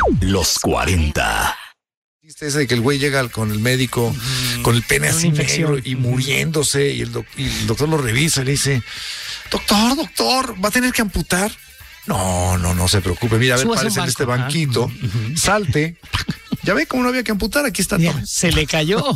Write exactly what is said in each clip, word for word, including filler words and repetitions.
Los cuarenta. Ese de que el güey llega con el médico, mm, con el pene así negro y muriéndose, y el, doc, y el doctor lo revisa y le dice: doctor, doctor, ¿va a tener que amputar? No, no, no se preocupe. Mira, a ver, parece en este banquito, uh-huh. salte. Ya ve cómo no había que amputar, aquí está todo. Se le cayó.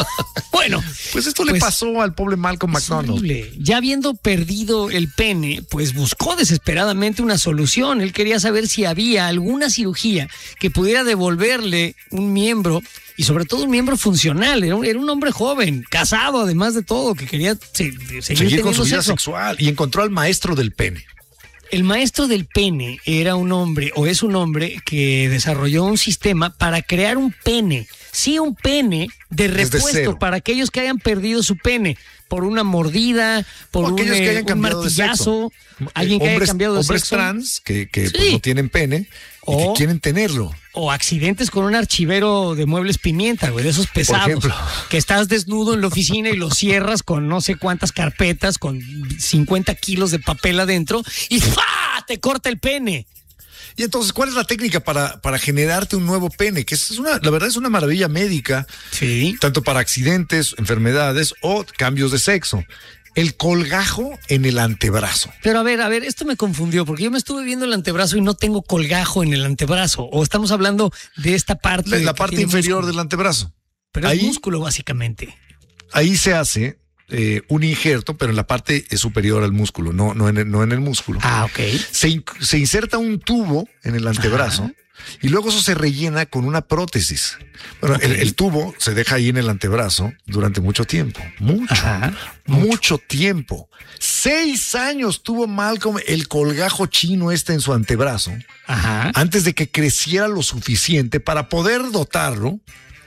Bueno, pues esto pues, le pasó al pobre Malcolm McDonald. Ya habiendo perdido el pene, pues buscó desesperadamente una solución. Él quería saber si había alguna cirugía que pudiera devolverle un miembro, y sobre todo un miembro funcional. Era un, era un hombre joven, casado además de todo, que quería se, seguir, seguir con su vida sexo. sexual, y encontró al maestro del pene. El maestro del pene era un hombre, o es un hombre, que desarrolló un sistema para crear un pene. Sí, un pene de repuesto para aquellos que hayan perdido su pene por una mordida, por un, que hayan un martillazo, alguien que hombres, haya cambiado de hombres sexo. Hombres trans que, que sí. pues, no tienen pene y o, que quieren tenerlo. O accidentes con un archivero de muebles pimienta, güey, de esos pesados. Por ejemplo. Que estás desnudo en la oficina y lo cierras con no sé cuántas carpetas, con cincuenta kilos de papel adentro y ¡fa! Te corta el pene. Y entonces, ¿cuál es la técnica para, para generarte un nuevo pene? Que es una, la verdad es una maravilla médica. Sí. Tanto para accidentes, enfermedades o cambios de sexo. El colgajo en el antebrazo. Pero a ver, a ver, esto me confundió, porque yo me estuve viendo el antebrazo y no tengo colgajo en el antebrazo. O estamos hablando de esta parte. La, la parte inferior músculo. del antebrazo. Pero ahí, es músculo, básicamente. Ahí se hace eh, un injerto, pero en la parte superior al músculo, no, no, en, el, no en el músculo. Ah, ok. Se, in, se inserta un tubo en el antebrazo. Ajá. Y luego eso se rellena con una prótesis. Bueno, okay. el, el tubo se deja ahí en el antebrazo durante mucho tiempo. Mucho, Ajá, mucho, mucho tiempo. Seis años tuvo Malcolm el colgajo chino este en su antebrazo. Ajá. Antes de que creciera lo suficiente para poder dotarlo.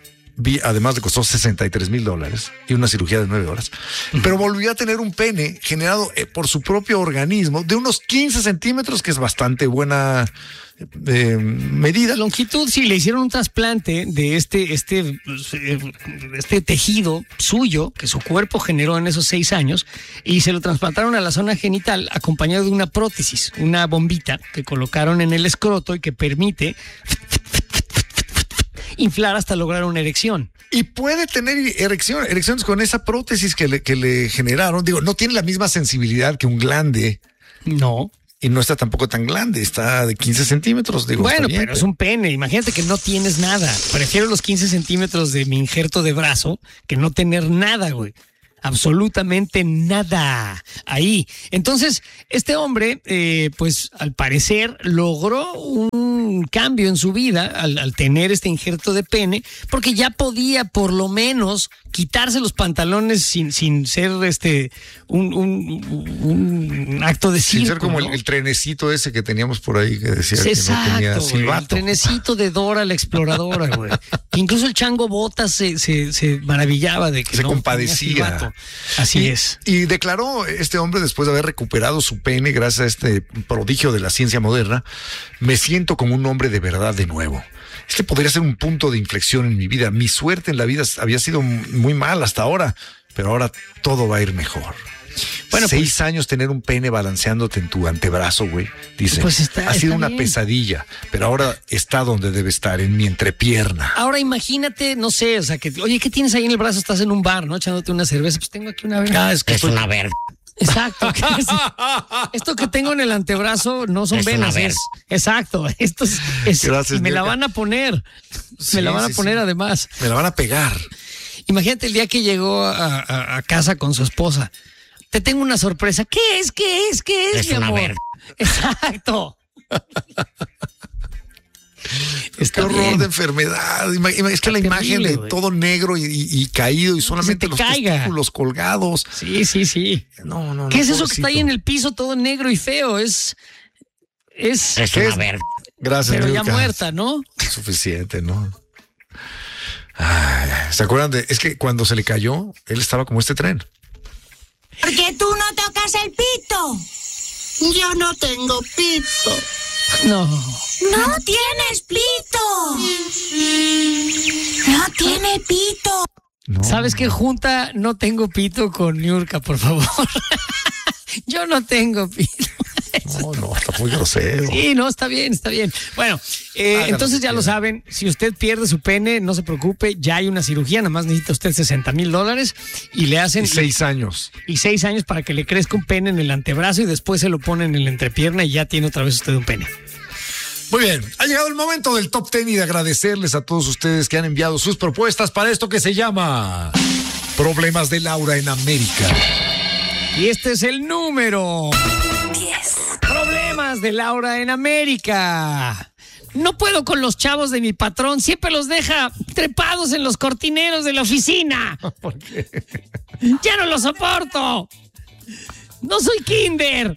Además le costó sesenta y tres mil dólares y una cirugía de nueve horas. Uh-huh. Pero volvió a tener un pene generado por su propio organismo de unos quince centímetros, que es bastante buena eh, medida. Longitud, sí, le hicieron un trasplante de este, este, este tejido suyo que su cuerpo generó en esos seis años y se lo trasplantaron a la zona genital acompañado de una prótesis, una bombita que colocaron en el escroto y que permite inflar hasta lograr una erección. Y puede tener erección, erecciones con esa prótesis que le, que le generaron. Digo, no tiene la misma sensibilidad que un glande. No. Y no está tampoco tan grande, está de quince centímetros. Digo, bueno, bien, pero es un pene. Imagínate que no tienes nada. Prefiero los quince centímetros de mi injerto de brazo que no tener nada, güey. Absolutamente nada ahí. Entonces, este hombre, eh, pues al parecer logró un cambio en su vida al, al tener este injerto de pene, porque ya podía por lo menos quitarse los pantalones sin, sin ser este un, un, un acto de circo. Sin ser como ¿no? el, el trenecito ese que teníamos por ahí que decía Exacto, que no tenía silbato. El trenecito de Dora la exploradora, güey. Incluso el Chango Botas se, se, se maravillaba de que se no compadecía. Así y, es. Y declaró este hombre, después de haber recuperado su pene gracias a este prodigio de la ciencia moderna: me siento como un hombre de verdad de nuevo. Este podría ser un punto de inflexión en mi vida. Mi suerte en la vida había sido muy mal hasta ahora, pero ahora todo va a ir mejor. Bueno, Seis pues, años tener un pene balanceándote en tu antebrazo, güey. Dice, pues está, ha sido está una bien. pesadilla, pero ahora está donde debe estar, en mi entrepierna. Ahora imagínate, no sé, o sea, que, oye, ¿qué tienes ahí en el brazo? Estás en un bar, ¿no? Echándote una cerveza. Pues tengo aquí una verga. Ah, es que es soy... una verga. Exacto. Es, esto que tengo en el antebrazo no son es venas, es exacto. Esto es, es Gracias, y me Nilka. la van a poner. Sí, me la van a sí, poner sí. además. Me la van a pegar. Imagínate el día que llegó a, a, a casa con su esposa. Te tengo una sorpresa. ¿Qué es? ¿Qué es? ¿Qué es, es mi una amor? verga. Exacto. Qué horror bien. de enfermedad. Es que la terrible, imagen de güey. todo negro y, y, y caído y solamente los caiga. testículos colgados. Sí, sí, sí. No, no, no. ¿Qué es eso pobrecito. que está ahí en el piso todo negro y feo? Es. Es. Es una verga. Gracias, Pero ya Nilka. muerta, ¿no? Suficiente, ¿no? Ay, ¿se acuerdan de? Es que cuando se le cayó, él estaba como este tren. ¿Por qué tú no tocas el pito? Yo no tengo pito. No. No tienes pito. No tiene pito. No, ¿Sabes qué? Junta no tengo pito con Niurka, por favor. Yo no tengo pito. No, no, está muy grosero. Sí, no, está bien, está bien. Bueno, eh, Hágalo entonces si ya lo quiere. saben, si usted pierde su pene, no se preocupe, ya hay una cirugía, nada más necesita usted sesenta mil dólares y le hacen Y seis años. y seis años para que le crezca un pene en el antebrazo y después se lo ponen en la entrepierna y ya tiene otra vez usted un pene. Muy bien, ha llegado el momento del top ten y de agradecerles a todos ustedes que han enviado sus propuestas para esto que se llama Problemas de Laura en América. Y este es el número diez. Problemas de Laura en América. No puedo con los chavos de mi patrón, siempre los deja trepados en los cortineros de la oficina. ¿Por qué? Ya no los soporto. No soy kinder.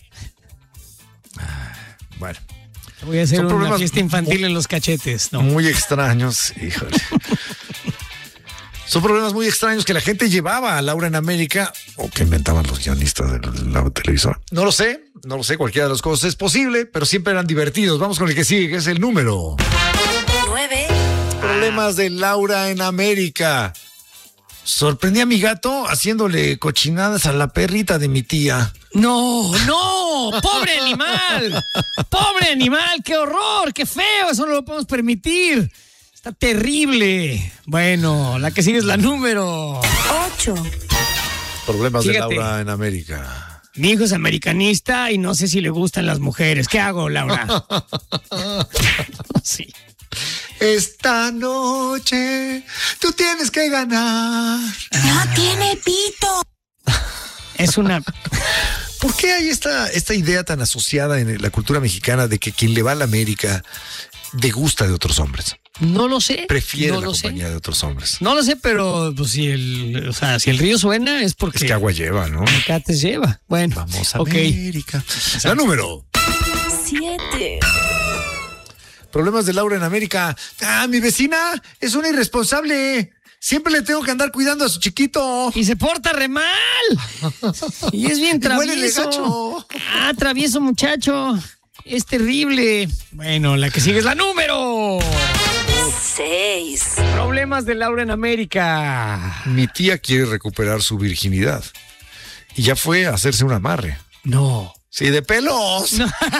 Bueno, Voy a hacer Son una problemas fiesta infantil muy- en los cachetes. No. muy extraños, híjole. Son problemas muy extraños que la gente llevaba a Laura en América o que inventaban los guionistas de la televisora. No lo sé, no lo sé, cualquiera de las cosas es posible, pero siempre eran divertidos. Vamos con el que sigue, que es el número. nueve. Problemas de Laura en América. Sorprendí a mi gato haciéndole cochinadas a la perrita de mi tía. No, no, pobre animal, pobre animal, qué horror, qué feo, eso no lo podemos permitir. Está terrible. Bueno, la que sigue es la número. ocho. Problemas Fíjate. de Laura en América. Mi hijo es americanista y no sé si le gustan las mujeres. ¿Qué hago, Laura? Sí. Esta noche tú tienes que ganar. No tiene pito. Es una... ¿Por qué hay esta, esta idea tan asociada en la cultura mexicana de que quien le va a la América degusta de otros hombres? No lo sé. Prefiere no la lo sé. compañía de otros hombres. No lo sé, pero pues, si el, o sea, si el río suena es porque Es que agua lleva, ¿no? Mecates lleva. Bueno, Vamos a ok. América. La número. siete. Problemas de Laura en América. Ah, mi vecina es una irresponsable. Siempre le tengo que andar cuidando a su chiquito. Y se porta re mal. Y es bien Y huélele travieso. gacho. Ah, travieso muchacho. Es terrible. Bueno, la que sigue es la número. seis. Problemas de Laura en América. Mi tía quiere recuperar su virginidad. Y ya fue a hacerse un amarre. No. Sí, de pelos.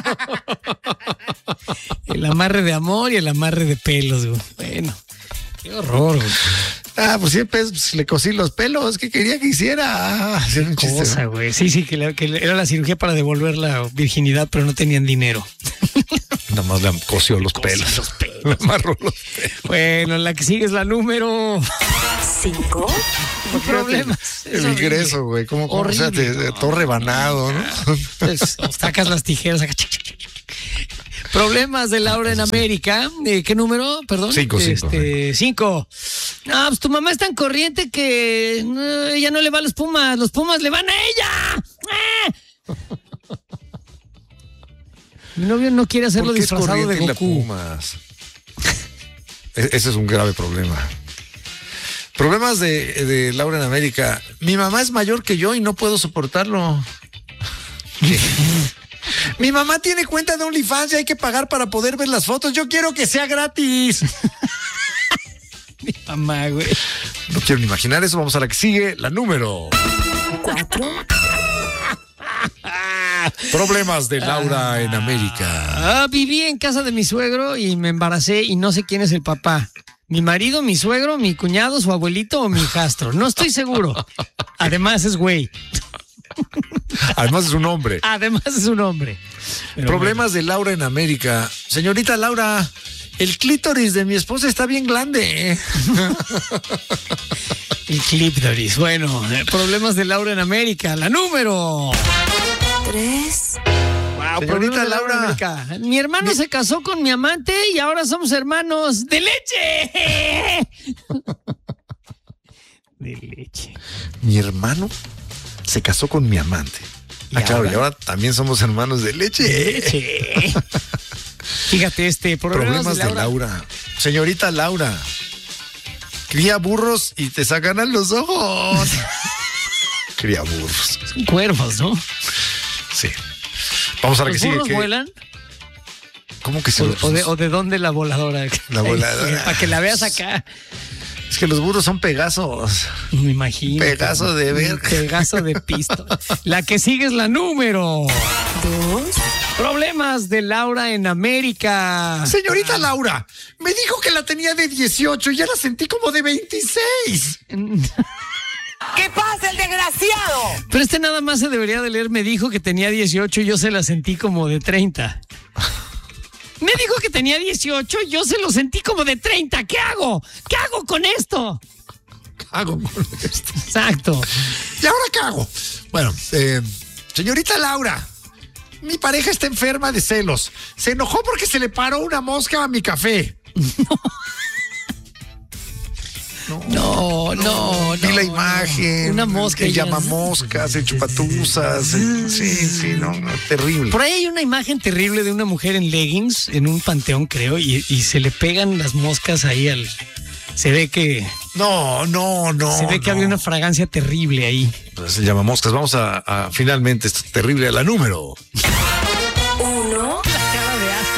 El amarre de amor y el amarre de pelos, güey. Bueno, qué horror, güey. Ah, pues siempre pues, le cosí los pelos. ¿Qué quería que hiciera? Ah, hacer un chiste. Cosa, güey. Sí, sí, que, la- que era la cirugía para devolver la virginidad, pero no tenían dinero. Nada más le cosió los pelos. los pelos. Le amarró los pelos. Bueno, la que sigue es la número. cinco. Problemas. Es El horrible. ingreso, güey. ¿Cómo, cómo o sea, Horrible, te- te- no. todo rebanado, ¿no? Pues, sacas las tijeras. saca- Problemas de Laura en América. Eh, ¿Qué número? Perdón. Cinco, cinco. Este, cinco. No, pues tu mamá es tan corriente que no, ella no le va a los Pumas. Los Pumas le van a ella. ¡Ah! Mi novio no quiere hacerlo ¿Por qué es disfrazado de corriente la Goku. Pumas? E- Ese es un grave problema. Problemas de, de Laura en América. Mi mamá es mayor que yo y no puedo soportarlo. ¿Qué? Mi mamá tiene cuenta de OnlyFans y hay que pagar para poder ver las fotos. Yo quiero que sea gratis. Mi mamá, güey. No quiero ni imaginar eso. Vamos a la que sigue. La número. cuatro. Problemas de Laura en América. Ah, viví en casa de mi suegro y me embaracé y no sé quién es el papá. Mi marido, mi suegro, mi cuñado, su abuelito o mi hijastro. No estoy seguro. Además es güey. Además es un hombre. Además es un hombre. Pero Problemas de Laura en América. Señorita Laura, el clítoris de mi esposa está bien grande. bueno, el clítoris. Bueno, eh, problemas de Laura en América. La número. tres. Wow, Señorita problemas de Laura. en América. Mi hermano Mi- se casó con mi amante y ahora somos hermanos de leche. De leche. Mi hermano se casó con mi amante. ¿Y Ah, claro, ahora? y ahora también somos hermanos de leche. Leche. Fíjate, este, problemas, Problemas de Laura. Señorita Laura, cría burros y te sacan los ojos. Cría burros. Son cuervos, ¿no? Sí. Vamos a la que ¿Los sigue. burros que- vuelan? ¿Cómo que se ¿O, los- o de, o de dónde la voladora? La voladora. Para que la veas acá. Es que los burros son pegasos. Me imagino. Pegaso de verga. Pegaso de pisto. La que sigue es la número. dos. Problemas de Laura en América. Señorita Laura, me dijo que la tenía de dieciocho y ya la sentí como de veintiséis. ¿Qué pasa, el desgraciado? Pero este nada más se debería de leer. Me dijo que tenía dieciocho y yo se la sentí como de treinta. Me dijo que tenía dieciocho y yo se lo sentí como de treinta. ¿Qué hago? ¿Qué hago con esto? ¿Qué hago con esto? Exacto. ¿Y ahora qué hago? Bueno, eh, señorita Laura, mi pareja está enferma de celos. Se enojó porque se le paró una mosca a mi café. No, no, no. Vi la imagen. Una mosca. El ya- llamamoscas, el chupatuzas. el- Sí, sí, no, no, terrible. Por ahí hay una imagen terrible de una mujer en leggings en un panteón, creo, y, y se le pegan las moscas ahí al... Se ve que... No, no, no. se ve que no. había una fragancia terrible ahí. Pues el llamamoscas. Vamos a, a finalmente, esto es terrible, a la número. Uno. La cara de asco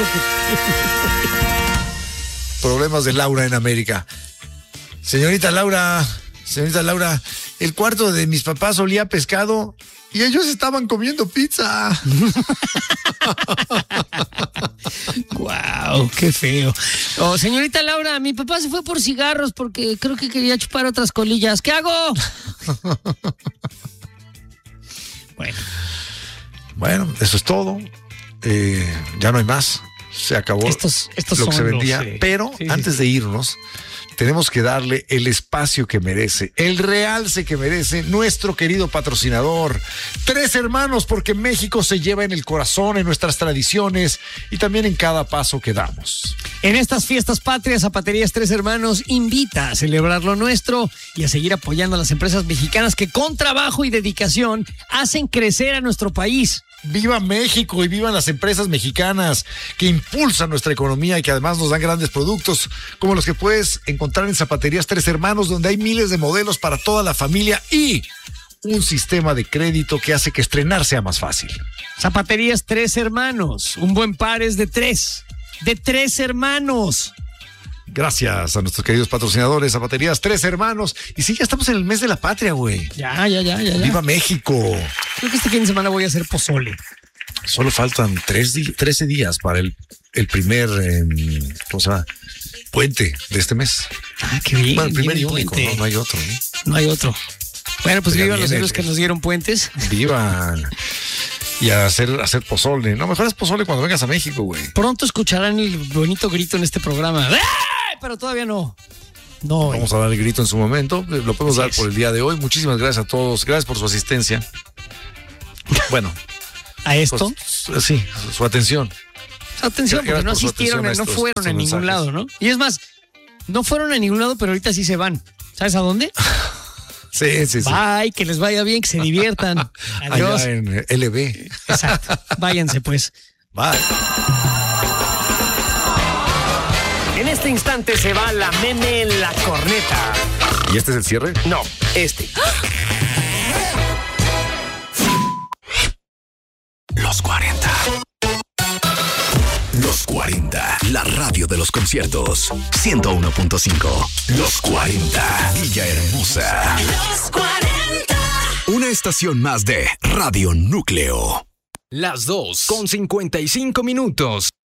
que... Problemas de Laura en América. Señorita Laura, señorita Laura, el cuarto de mis papás olía a pescado y ellos estaban comiendo pizza. Wow, qué feo. Oh, señorita Laura, mi papá se fue por cigarros porque creo que quería chupar otras colillas. ¿Qué hago? Bueno, Bueno, eso es todo. Eh, ya no hay más. Se acabó Estos- estos lo que se son los, vendía. eh, Pero sí, sí, antes sí. de irnos, tenemos que darle el espacio que merece, el realce que merece nuestro querido patrocinador. Tres hermanos, porque México se lleva en el corazón, en nuestras tradiciones y también en cada paso que damos. en estas fiestas patrias, Zapaterías Tres Hermanos invita a celebrar lo nuestro y a seguir apoyando a las empresas mexicanas que con trabajo y dedicación hacen crecer a nuestro país. ¡Viva México y vivan las empresas mexicanas que impulsan nuestra economía y que además nos dan grandes productos como los que puedes encontrar en Zapaterías Tres Hermanos, donde hay miles de modelos para toda la familia y un sistema de crédito que hace que estrenar sea más fácil. Zapaterías Tres Hermanos, un buen par es de tres, de tres hermanos. Gracias a nuestros queridos patrocinadores, Zapaterías Tres Hermanos. Y sí, ya estamos en el mes de la patria, güey. Ya, ya, ya, ya, ya. ¡Viva México! Creo que este fin de semana voy a hacer pozole. Solo faltan tres di- trece días para el, el primer, eh, ¿cómo se llama? Puente de este mes. Ah, qué bien. Bueno, el primer bien y único, puente. ¿no? No hay otro, ¿no? No hay otro. Bueno, pues Pero ya vivan los viene héroes el- que nos dieron puentes. Vivan. Y a hacer, hacer pozole. No, mejor es pozole cuando vengas a México, güey. Pronto escucharán el bonito grito en este programa. ¡Ay! Pero todavía no. No. Vamos a dar el grito en su momento. Lo podemos Así dar es. por el día de hoy. Muchísimas gracias a todos. Gracias por su asistencia. Bueno, A esto. pues, sí, su atención. Atención, porque gracias no por su asistieron, atención a no estos- fueron estos a ningún mensajes. lado, ¿no? Y es más, no fueron a ningún lado, pero ahorita sí se van. ¿Sabes a dónde? Sí, sí, sí. Bye, que les vaya bien, que se diviertan. Adiós. Allá en L B. Exacto. Váyanse, pues. Bye. En este instante se va la meme en la corneta. ¿Y este es el cierre? No, este. Los cuarenta. Los cuarenta. La radio de los conciertos. ciento uno punto cinco. Los cuarenta. Villahermosa. Los cuarenta. Una estación más de Radio Núcleo. Las dos con cincuenta y cinco minutos.